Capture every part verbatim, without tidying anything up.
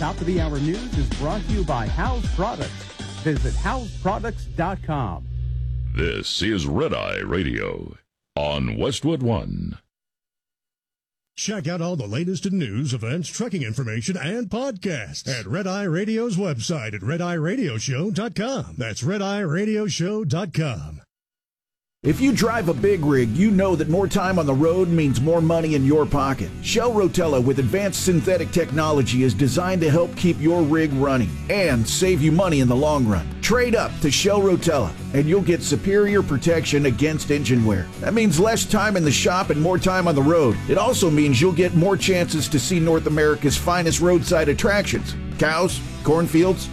Top of the Hour News is brought to you by House Products. Visit house products dot com. This is Red Eye Radio on Westwood One. Check out all the latest in news, events, trucking information, and podcasts at Red Eye Radio's website at red eye radio show dot com. That's red eye radio show dot com. If you drive a big rig, you know that more time on the road means more money in your pocket. Shell Rotella with advanced synthetic technology is designed to help keep your rig running and save you money in the long run. Trade up to Shell Rotella and you'll get superior protection against engine wear. That means less time in the shop and more time on the road. It also means you'll get more chances to see North America's finest roadside attractions. Cows, cornfields,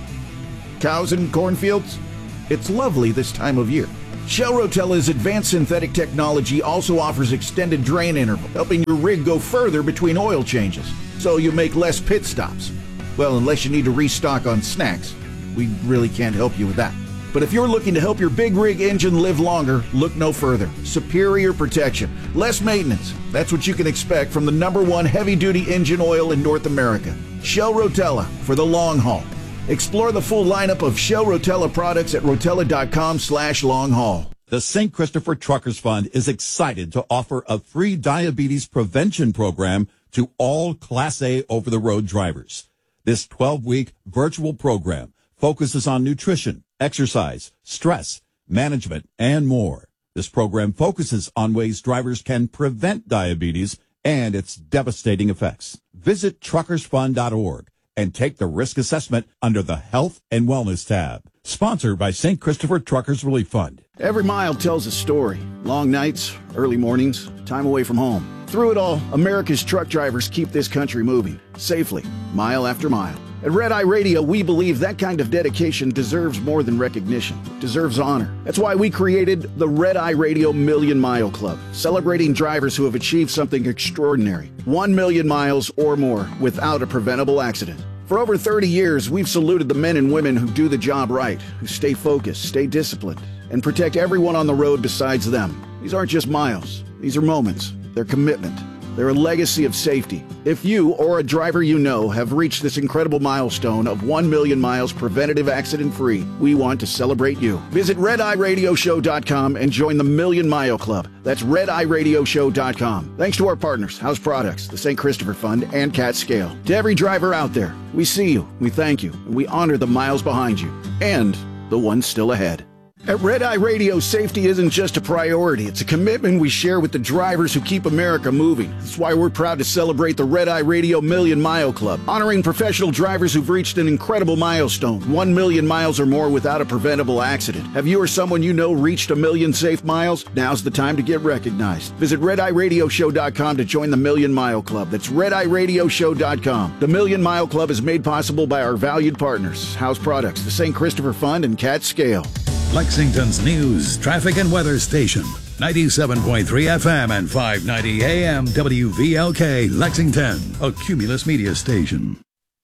cows and cornfields. It's lovely this time of year. Shell Rotella's advanced synthetic technology also offers extended drain interval, helping your rig go further between oil changes, so you make less pit stops. Well, unless you need to restock on snacks. We really can't help you with that. But if you're looking to help your big rig engine live longer, look no further. Superior protection, less maintenance. That's what you can expect from the number one heavy-duty engine oil in North America. Shell Rotella for the long haul. Explore the full lineup of Shell Rotella products at rotella.com slash long haul. The Saint Christopher Truckers Fund is excited to offer a free diabetes prevention program to all Class A over-the-road drivers. This twelve-week virtual program focuses on nutrition, exercise, stress, management, and more. This program focuses on ways drivers can prevent diabetes and its devastating effects. Visit truckers fund dot org. and take the risk assessment under the Health and Wellness tab. Sponsored by Saint Christopher Truckers Relief Fund. Every mile tells a story. Long nights, early mornings, time away from home. Through it all, America's truck drivers keep this country moving, safely, mile after mile. At Red Eye Radio, we believe that kind of dedication deserves more than recognition. It deserves honor. That's why we created the Red Eye Radio Million Mile Club, celebrating drivers who have achieved something extraordinary. One million miles or more without a preventable accident. For over thirty years, we've saluted the men and women who do the job right, who stay focused, stay disciplined, and protect everyone on the road besides them. These aren't just miles. These are moments. They're commitment. They're a legacy of safety. If you or a driver you know have reached this incredible milestone of one million miles preventative accident-free, we want to celebrate you. Visit red eye radio show dot com and join the Million Mile Club. That's red eye radio show dot com. Thanks to our partners, House Products, the Saint Christopher Fund, and Cat Scale. To every driver out there, we see you, we thank you, and we honor the miles behind you, and the ones still ahead. At Red Eye Radio, safety isn't just a priority. It's a commitment we share with the drivers who keep America moving. That's why we're proud to celebrate the Red Eye Radio Million Mile Club, honoring professional drivers who've reached an incredible milestone, one million miles or more without a preventable accident. Have you or someone you know reached a million safe miles? Now's the time to get recognized. Visit red eye radio show dot com to join the Million Mile Club. That's red eye radio show dot com. The Million Mile Club is made possible by our valued partners, House Products, the Saint Christopher Fund, and Cat Scale. Lexington's news, traffic, and weather station. ninety-seven point three F M and five ninety A M W V L K, Lexington, a Cumulus media station.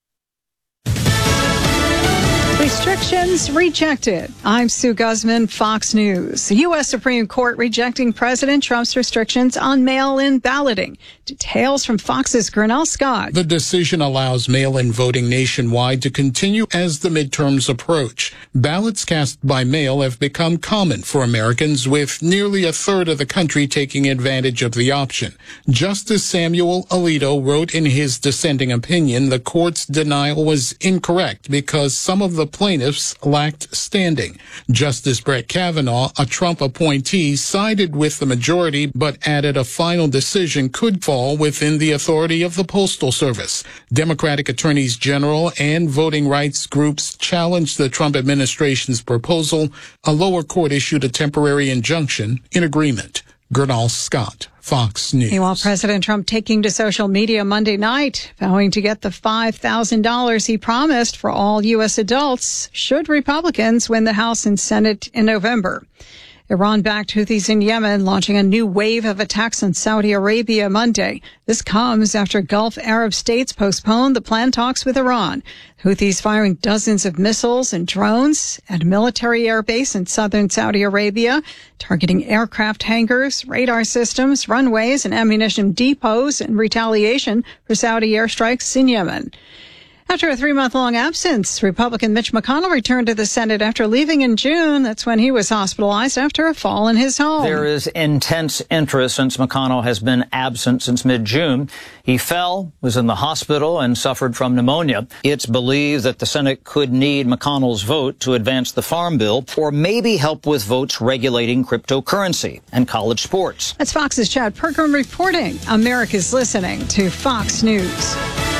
Restrictions rejected. I'm Sue Guzman, Fox News. The U S Supreme Court rejecting President Trump's restrictions on mail-in balloting. Details from Fox's Grinnell Scott. The decision allows mail-in voting nationwide to continue as the midterms approach. Ballots cast by mail have become common for Americans, with nearly a third of the country taking advantage of the option. Justice Samuel Alito wrote in his dissenting opinion the court's denial was incorrect because some of the plaintiffs lacked standing. Justice Brett Kavanaugh, a Trump appointee, sided with the majority but added a final decision could fall within the authority of the Postal Service. Democratic attorneys general and voting rights groups challenged the Trump administration's proposal. A lower court issued a temporary injunction in agreement. Grinnell Scott, Fox News. Meanwhile, President Trump taking to social media Monday night, vowing to get the five thousand dollars he promised for all U S adults should Republicans win the House and Senate in November. Iran-backed Houthis in Yemen launching a new wave of attacks on Saudi Arabia Monday. This comes after Gulf Arab states postponed the planned talks with Iran. Houthis firing dozens of missiles and drones at a military airbase in southern Saudi Arabia, targeting aircraft hangars, radar systems, runways, and ammunition depots in retaliation for Saudi airstrikes in Yemen. After a three-month-long absence, Republican Mitch McConnell returned to the Senate after leaving in June. That's when he was hospitalized after a fall in his home. There is intense interest since McConnell has been absent since mid-June. He fell, was in the hospital, and suffered from pneumonia. It's believed that the Senate could need McConnell's vote to advance the Farm Bill or maybe help with votes regulating cryptocurrency and college sports. That's Fox's Chad Pergram reporting. America's listening to Fox News.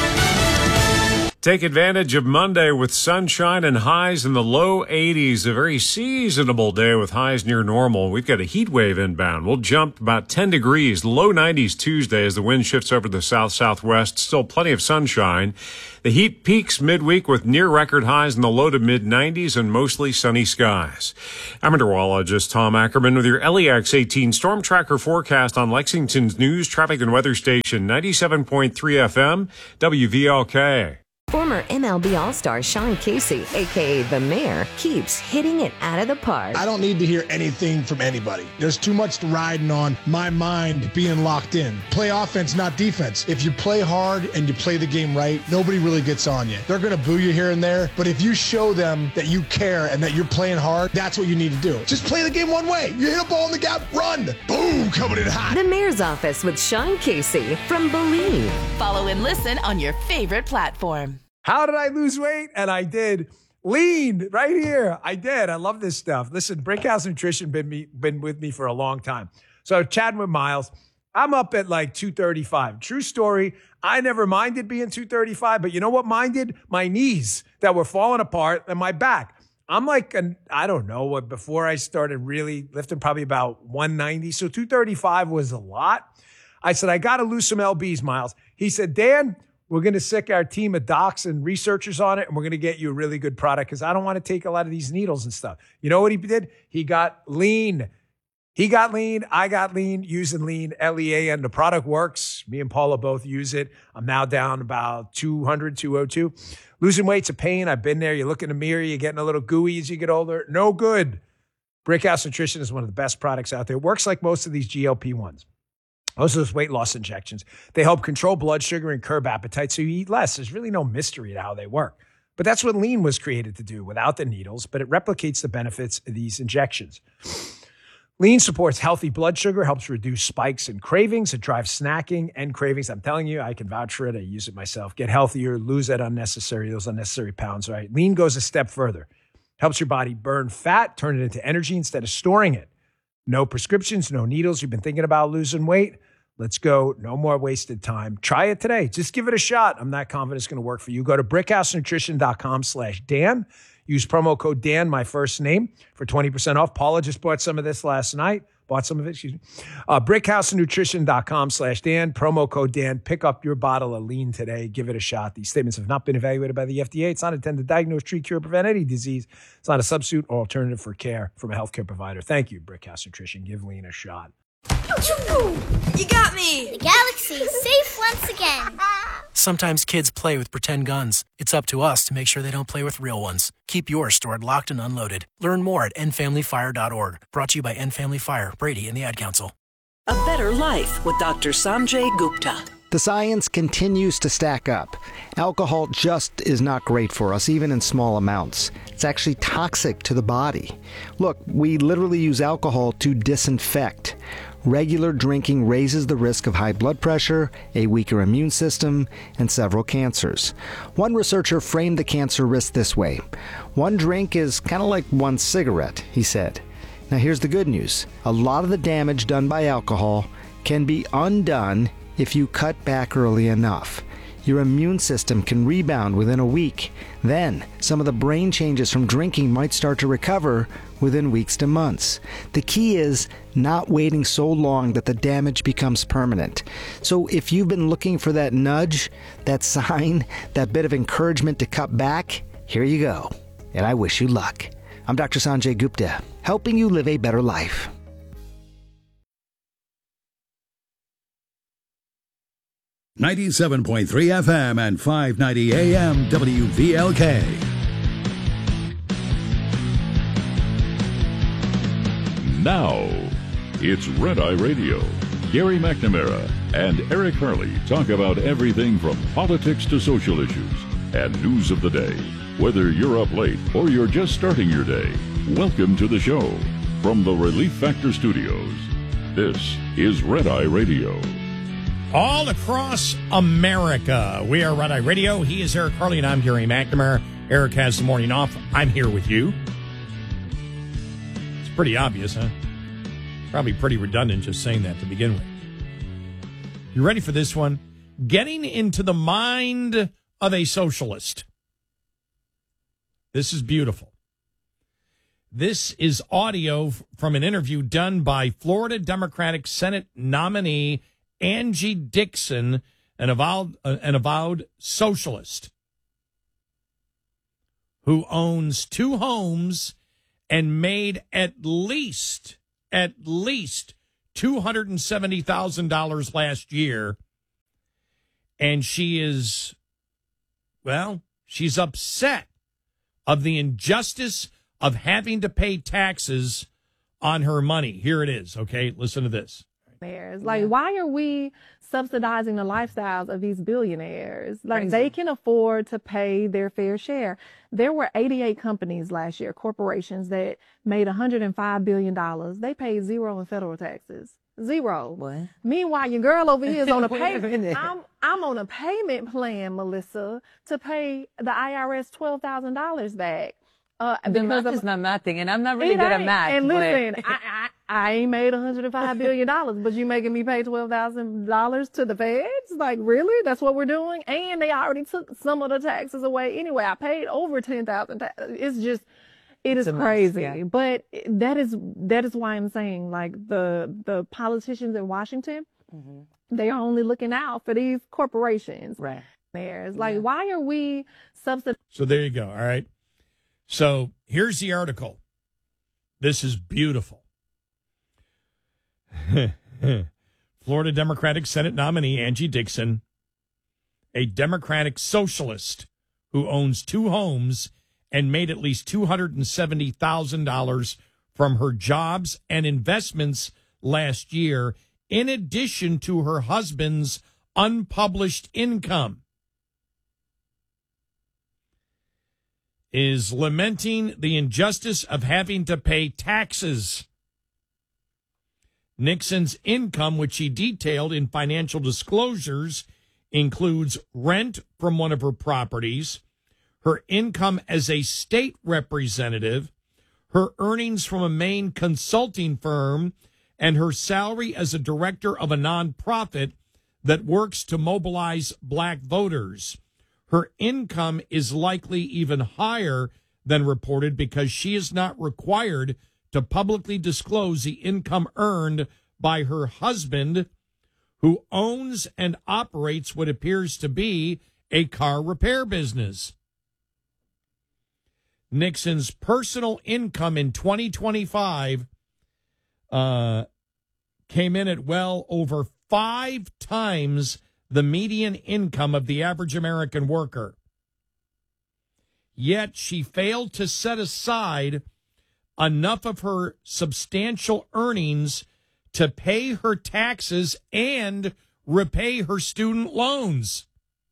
Take advantage of Monday with sunshine and highs in the low eighties. A very seasonable day with highs near normal. We've got a heat wave inbound. We'll jump about ten degrees, low nineties Tuesday as the wind shifts over the south-southwest. Still plenty of sunshine. The heat peaks midweek with near record highs in the low to mid nineties and mostly sunny skies. I'm meteorologist Tom Ackerman with your L E X eighteen Storm Tracker forecast on Lexington's news, traffic, and weather station, ninety-seven point three F M, W V L K. Former M L B All-Star Sean Casey, a k a. The Mayor, keeps hitting it out of the park. I don't need to hear anything from anybody. There's too much riding on my mind being locked in. Play offense, not defense. If you play hard and you play the game right, nobody really gets on you. They're going to boo you here and there, but if you show them that you care and that you're playing hard, that's what you need to do. Just play the game one way. You hit a ball in the gap, run. Boom, coming in hot. The Mayor's Office with Sean Casey from Believe. Follow and listen on your favorite platform. How did I lose weight? And I did. Lean right here. I did. I love this stuff. Listen, Brickhouse Nutrition been me been with me for a long time. So chatting with Miles, I'm up at like two thirty-five. True story. I never minded being two thirty-five, but you know what minded? My knees that were falling apart and my back. I'm like, an, I don't know what, before I started really lifting, probably about one ninety. So two thirty-five was a lot. I said, I got to lose some L Bs, Miles. He said, Dan, we're going to sick our team of docs and researchers on it, and we're going to get you a really good product because I don't want to take a lot of these needles and stuff. You know what he did? He got lean. He got lean. I got lean using lean, L E A N. The product works. Me and Paula both use it. I'm now down about two hundred, two oh two. Losing weight's a pain. I've been there. You look in the mirror, you're getting a little gooey as you get older. No good. Brickhouse Nutrition is one of the best products out there. It works like most of these G L P ones. Most of those weight loss injections, they help control blood sugar and curb appetite so you eat less. There's really no mystery to how they work. But that's what lean was created to do without the needles, but it replicates the benefits of these injections. Lean supports healthy blood sugar, helps reduce spikes and cravings. It drives snacking and cravings. I'm telling you, I can vouch for it. I use it myself. Get healthier, lose that unnecessary, those unnecessary pounds, right? Lean goes a step further. Helps your body burn fat, turn it into energy instead of storing it. No prescriptions, no needles. You've been thinking about losing weight? Let's go. No more wasted time. Try it today. Just give it a shot. I'm not confident it's going to work for you. Go to brickhousenutrition.com slash Dan. Use promo code Dan, my first name, for twenty percent off. Paula just bought some of this last night. Bought some of it, excuse me. Uh, brickhousenutrition.com slash Dan. Promo code Dan. Pick up your bottle of lean today. Give it a shot. These statements have not been evaluated by the F D A. It's not intended to diagnose, treat, cure, prevent any disease. It's not a substitute or alternative for care from a healthcare provider. Thank you, Brickhouse Nutrition. Give lean a shot. You got me! The galaxy's safe once again. Sometimes kids play with pretend guns. It's up to us to make sure they don't play with real ones. Keep yours stored locked and unloaded. Learn more at end family fire dot org. Brought to you by End Family Fire, Brady, and the Ad Council. A better life with Doctor Sanjay Gupta. The science continues to stack up. Alcohol just is not great for us, even in small amounts. It's actually toxic to the body. Look, we literally use alcohol to disinfect. Regular drinking raises the risk of high blood pressure, a weaker immune system, and several cancers. One researcher framed the cancer risk this way. One drink is kind of like one cigarette, he said. Now here's the good news. A lot of the damage done by alcohol can be undone if you cut back early enough. Your immune system can rebound within a week. Then, some of the brain changes from drinking might start to recover within weeks to months. The key is not waiting so long that the damage becomes permanent. So if you've been looking for that nudge, that sign, that bit of encouragement to cut back, here you go. And I wish you luck. I'm Doctor Sanjay Gupta, helping you live a better life. ninety-seven point three F M and five ninety A M W V L K. Now, it's Red Eye Radio. Gary McNamara and Eric Harley talk about everything from politics to social issues. and news of the day. Whether you're up late or you're just starting your day, welcome to the show. From the Relief Factor Studios, this is Red Eye Radio. All across America, we are Red Eye Radio. He is Eric Harley, and I'm Gary McNamara. Eric has the morning off. I'm here with you. It's pretty obvious, huh? Probably pretty redundant just saying that to begin with. You ready for this one? Getting into the mind of a socialist. This is beautiful. This is audio from an interview done by Florida Democratic Senate nominee Angie Dixon, an avowed, uh, an avowed socialist who owns two homes and made at least, at least two hundred seventy thousand dollars last year. And she is, well, she's upset of the injustice of having to pay taxes on her money. Here it is, okay? Listen to this. Like, yeah. Why are we subsidizing the lifestyles of these billionaires? Like, Crazy. They can afford to pay their fair share. There were eighty-eight companies last year, corporations, that made one hundred five billion dollars. They paid zero in federal taxes. Zero. What? Meanwhile, your girl over here is on a payment. I'm, I'm on a payment plan, Melissa, to pay the I R S twelve thousand dollars back. Uh, the math is not my thing, and I'm not really it good ain't. at math. And but... listen, I, I, I ain't made one hundred five billion dollars, but you making me pay twelve thousand dollars to the feds? Like, really? That's what we're doing? And they already took some of the taxes away anyway. I paid over ten thousand dollars. Ta- it's just, it is crazy. Mess, yeah. But that is that is why I'm saying, like, the, the politicians in Washington, mm-hmm. they are only looking out for these corporations. Right. There's like, yeah. Why are we subsidizing? So there you go. All right. So here's the article. This is beautiful. Florida Democratic Senate nominee Angie Dixon, a Democratic socialist who owns two homes and made at least two hundred seventy thousand dollars from her jobs and investments last year, in addition to her husband's unpublished income, is lamenting the injustice of having to pay taxes. Nixon's income, which she detailed in financial disclosures, includes rent from one of her properties, her income as a state representative, her earnings from a Maine consulting firm, and her salary as a director of a nonprofit that works to mobilize black voters. Her income is likely even higher than reported because she is not required to publicly disclose the income earned by her husband, who owns and operates what appears to be a car repair business. Nixon's personal income in twenty twenty-five uh, came in at well over five times the median income of the average American worker. Yet she failed to set aside enough of her substantial earnings to pay her taxes and repay her student loans.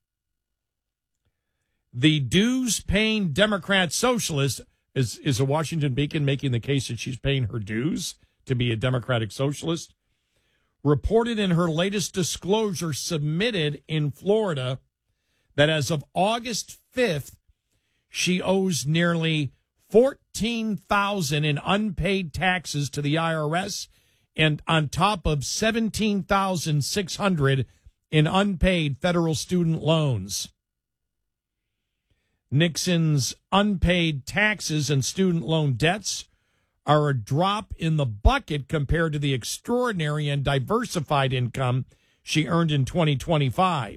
The dues-paying Democrat socialist is, is a Washington Beacon making the case that she's paying her dues to be a Democratic socialist, reported in her latest disclosure submitted in Florida that as of August fifth, she owes nearly fourteen thousand dollars in unpaid taxes to the I R S, and on top of seventeen thousand six hundred dollars in unpaid federal student loans. Nixon's unpaid taxes and student loan debts are a drop in the bucket compared to the extraordinary and diversified income she earned in twenty twenty-five.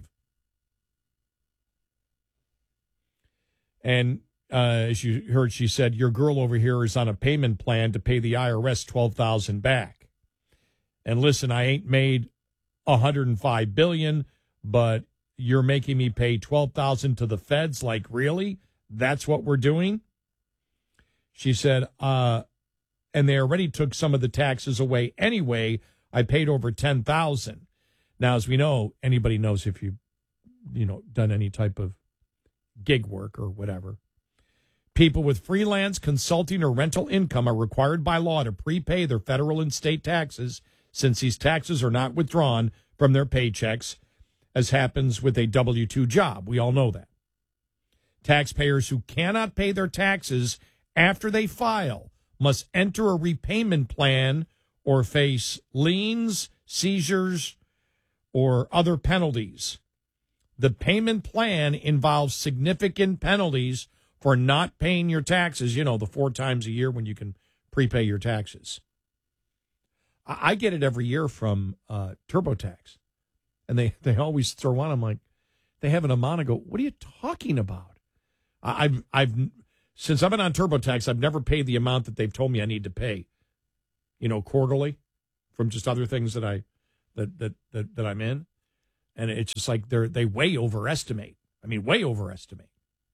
And uh, as you heard, she said, your girl over here is on a payment plan to pay the I R S twelve thousand dollars back. And listen, I ain't made one hundred five billion dollars, but you're making me pay twelve thousand dollars to the feds? Like, really? That's what we're doing? She said, uh, and they already took some of the taxes away anyway. I paid over ten thousand dollars. Now, as we know, anybody knows if you've, you know, done any type of gig work or whatever. People with freelance, consulting, or rental income are required by law to prepay their federal and state taxes, since these taxes are not withdrawn from their paychecks, as happens with a W two job. We all know that. Taxpayers who cannot pay their taxes after they file must enter a repayment plan or face liens, seizures, or other penalties. The payment plan involves significant penalties for not paying your taxes, you know, the four times a year when you can prepay your taxes. I, I get it every year from uh, TurboTax, and they, they always throw on. I'm like, they have an amount. I go, what are you talking about? I, I've, I've, since I've been on TurboTax, I've never paid the amount that they've told me I need to pay, you know, quarterly from just other things that I, that, that, that, that I'm in. And it's just like they're, they way overestimate. I mean, way overestimate.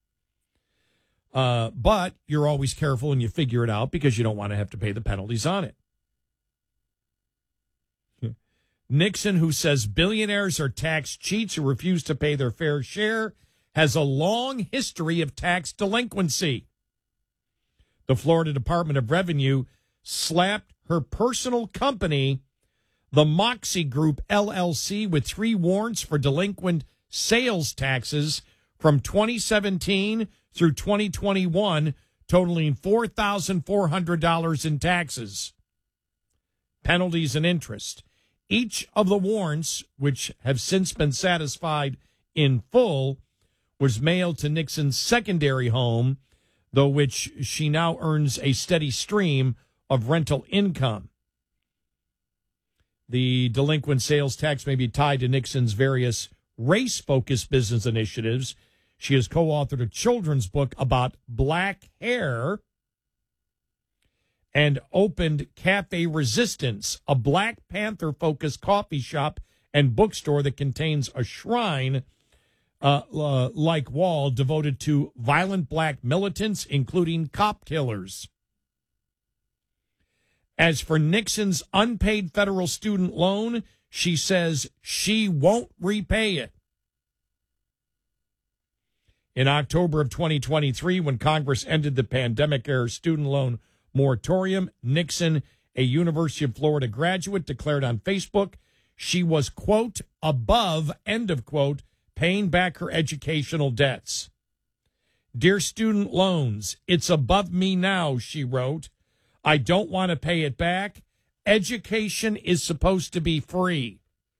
Uh, but you're always careful and you figure it out because you don't want to have to pay the penalties on it. Nixon, who says billionaires are tax cheats who refuse to pay their fair share, has a long history of tax delinquency. The Florida Department of Revenue slapped her personal company, the Moxie Group L L C, with three warrants for delinquent sales taxes from twenty seventeen through twenty twenty-one, totaling four thousand four hundred dollars in taxes, penalties, and interest. Each of the warrants, which have since been satisfied in full, was mailed to Nixon's secondary home, though which she now earns a steady stream of rental income. The delinquent sales tax may be tied to Nixon's various race-focused business initiatives. She has co-authored a children's book about black hair and opened Cafe Resistance, a Black Panther-focused coffee shop and bookstore that contains a shrine uh, uh, like wall devoted to violent black militants, including cop killers. As for Nixon's unpaid federal student loan, she says she won't repay it. In October of twenty twenty-three, when Congress ended the pandemic-era student loan moratorium, Nixon, a University of Florida graduate, declared on Facebook she was, quote, above, end of quote, paying back her educational debts. Dear student loans, it's above me now, she wrote. I don't want to pay it back. Education is supposed to be free.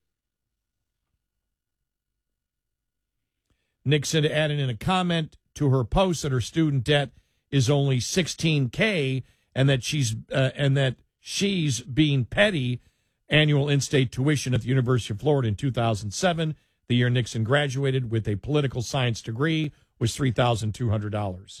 Nixon added in a comment to her post that her student debt is only sixteen K and that she's uh, and that she's being petty. Annual in-state tuition at the University of Florida in two thousand seven, the year Nixon graduated with a political science degree, was three thousand two hundred dollars.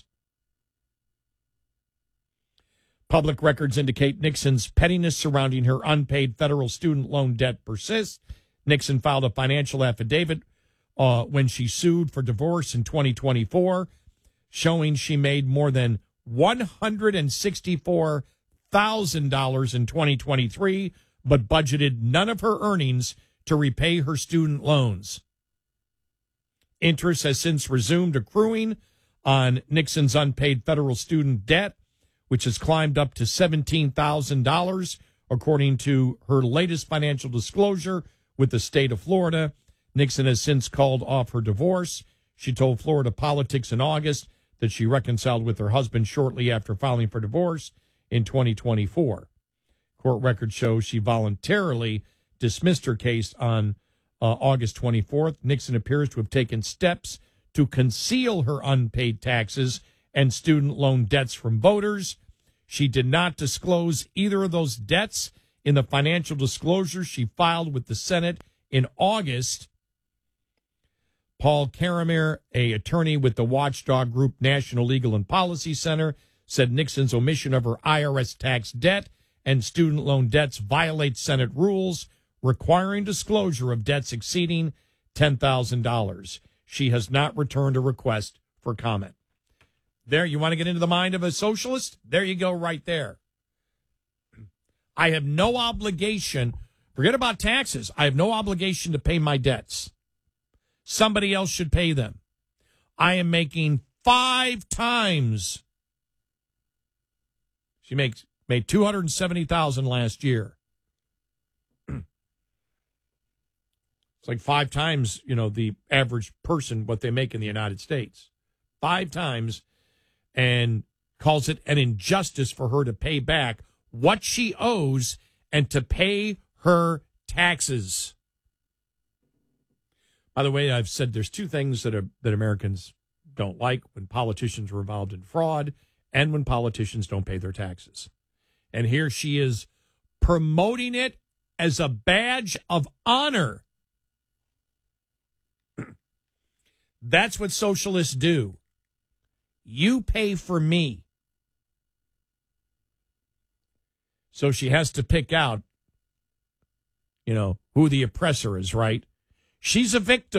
Public records indicate Nixon's pettiness surrounding her unpaid federal student loan debt persists. Nixon filed a financial affidavit uh, when she sued for divorce in twenty twenty-four, showing she made more than one hundred sixty-four thousand dollars in twenty twenty-three, but budgeted none of her earnings to repay her student loans. Interest has since resumed accruing on Nixon's unpaid federal student debt, which has climbed up to seventeen thousand dollars, according to her latest financial disclosure with the state of Florida. Nixon has since called off her divorce. She told Florida Politics in August that she reconciled with her husband shortly after filing for divorce in twenty twenty-four. Court records show she voluntarily dismissed her case on uh, August twenty-fourth. Nixon appears to have taken steps to conceal her unpaid taxes and student loan debts from voters. She did not disclose either of those debts in the financial disclosure she filed with the Senate in August. Paul Karamir, a attorney with the watchdog group National Legal and Policy Center, said Nixon's omission of her I R S tax debt and student loan debts violates Senate rules requiring disclosure of debts exceeding ten thousand dollars. She has not returned a request for comment. There, you want to get into the mind of a socialist? There you go, right there. I have no obligation, forget about taxes, I have no obligation to pay my debts. Somebody else should pay them. I am making five times. She makes made two hundred seventy thousand dollars last year. It's like five times, you know, the average person, what they make in the United States. Five times, and calls it an injustice for her to pay back what she owes and to pay her taxes. By the way, I've said there's two things that are, that Americans don't like: when politicians are involved in fraud and when politicians don't pay their taxes. And here she is promoting it as a badge of honor. That's what socialists do. You pay for me. So she has to pick out, you know, who the oppressor is, right? She's a victim.